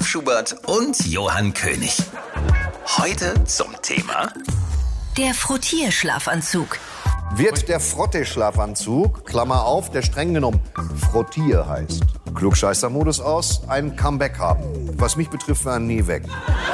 Olaf Schubert und Johann König. Heute zum Thema der Frottierschlafanzug. Wird der Frottee-Schlafanzug, Klammer auf, der streng genommen Frottier heißt, Klugscheißer-Modus aus, ein Comeback haben? Was mich betrifft, war nie weg.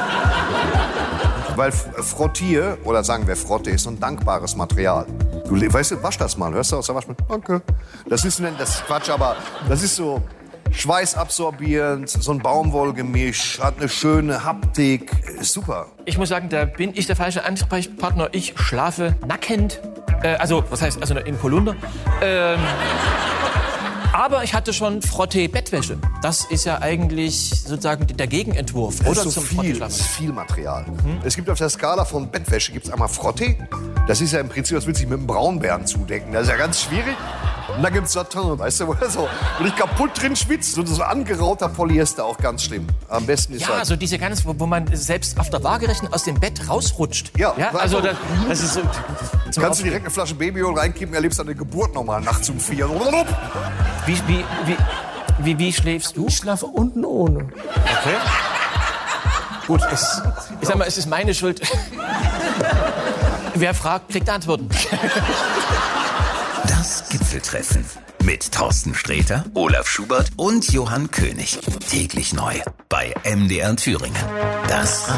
Weil Frottier, oder sagen wir Frotte, ist so ein dankbares Material. Du weißt du, wasch das mal, hörst du aus der Waschmaschine? Danke. Das ist Quatsch, aber das ist so schweißabsorbierend, so ein Baumwollgemisch, hat eine schöne Haptik, ist super. Ich muss sagen, da bin ich der falsche Ansprechpartner. Ich schlafe nackend, also in Polunder. Aber ich hatte schon Frottee-Bettwäsche. Das ist ja eigentlich sozusagen der Gegenentwurf. Das Oder ist so zum viel, das ist viel Material. Es gibt auf der Skala von Bettwäsche gibt's einmal Frottee. Das ist ja im Prinzip, das will sich mit einem Braunbären zudecken. Das ist ja ganz schwierig. Und dann gibt's Satin, weißt du, wo er so richtig kaputt drin schwitzt. Und so angerauter Polyester, auch ganz schlimm. Am besten ist ja, so diese ganz, wo man selbst auf der Waagerechten aus dem Bett rausrutscht. Ja, also das ist so. Kannst du direkt eine Flasche Babyöl reinkippen, erlebst deine Geburt nochmal nachts um 4. Wie schläfst du? Ich schlafe unten ohne. Okay. Gut, ich sag mal, es ist meine Schuld. Wer fragt, kriegt Antworten. das Gipfeltreffen mit Thorsten Sträter, Olaf Schubert und Johann König. Täglich neu bei MDR Thüringen. Das